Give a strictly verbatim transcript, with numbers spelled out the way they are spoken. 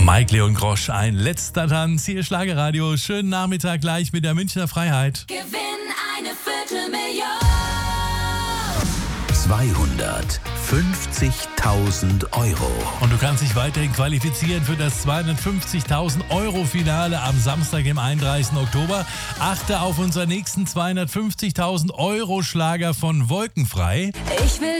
Mike Leon Grosch, ein letzter Tanz. Hier Schlagerradio. Schönen Nachmittag gleich mit der Münchner Freiheit. Gewinn eine Viertelmillion. zweihundertfünfzigtausend Euro. Und du kannst dich weiterhin qualifizieren für das zweihundertfünfzigtausend Euro Finale am Samstag, dem einunddreißigsten Oktober. Achte auf unseren nächsten zweihundertfünfzigtausend Euro Schlager von Wolkenfrei. Ich will